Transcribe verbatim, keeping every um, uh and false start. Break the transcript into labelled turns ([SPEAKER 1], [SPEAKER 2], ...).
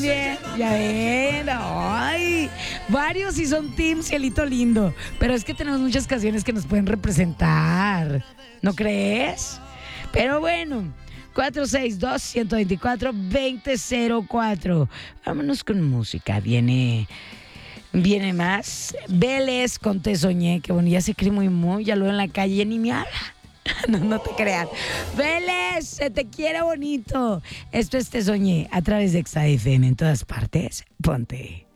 [SPEAKER 1] Bien, ya ven, ay, varios sí son Team Cielito Lindo, pero es que tenemos muchas canciones que nos pueden representar, ¿no crees? Pero bueno, cuatro seis dos, uno dos cuatro, dos cero cero cuatro. Vámonos con música, viene... Viene más. Vélez con Te Soñé, que bueno, ya se cree muy muy, ya lo veo en la calle, ya ni me habla. No, no te creas. Vélez, se te quiere bonito. Esto es Te Soñé a través de X A F M en todas partes. Ponte.